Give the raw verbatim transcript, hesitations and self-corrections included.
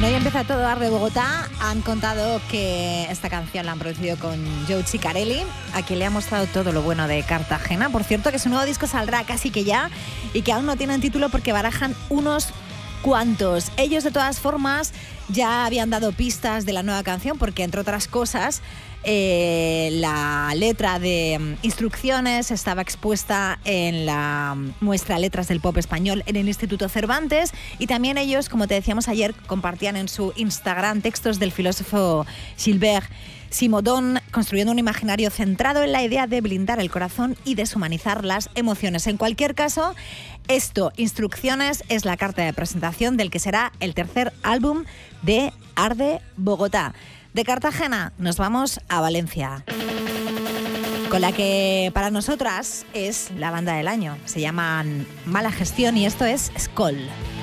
En Hoy Empieza Todo Arde Bogotá han contado que esta canción la han producido con Joe Ciccarelli, a quien le ha mostrado todo lo bueno de Cartagena. Por cierto, que su nuevo disco saldrá casi que ya y que aún no tienen título porque barajan unos cuantos. Ellos, de todas formas, ya habían dado pistas de la nueva canción porque, entre otras cosas, eh, la letra de um, Instrucciones estaba expuesta en la muestra Letras del Pop Español en el Instituto Cervantes, y también ellos, como te decíamos ayer, compartían en su Instagram textos del filósofo Gilbert Simondon, construyendo un imaginario centrado en la idea de blindar el corazón y deshumanizar las emociones. En cualquier caso, esto, Instrucciones, es la carta de presentación del que será el tercer álbum de Arde Bogotá. De Cartagena nos vamos a Valencia, con la que para nosotras es la banda del año. Se llaman Mala Gestión y esto es Skol.